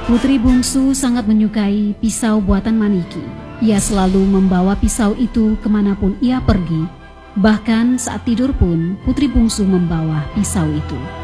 Putri bungsu sangat menyukai pisau buatan Maniki. Ia selalu membawa pisau itu kemanapun ia pergi. Bahkan saat tidur pun Putri bungsu membawa pisau itu.